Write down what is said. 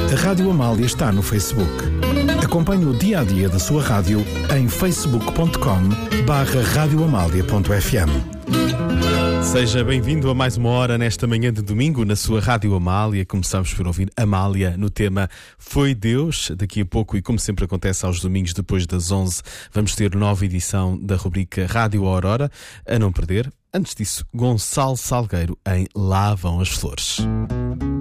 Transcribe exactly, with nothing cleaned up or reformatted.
A Rádio Amália está no Facebook. Acompanhe o dia-a-dia da sua rádio em facebook ponto com barra radio amália ponto f m. Seja bem-vindo a mais uma hora nesta manhã de domingo na sua Rádio Amália. Começamos por ouvir Amália no tema Foi Deus. Daqui a pouco, e como sempre acontece aos domingos depois das onze, vamos ter nova edição da rubrica Rádio Aurora, a não perder. Antes disso, Gonçalo Salgueiro em Lá Vão as Flores.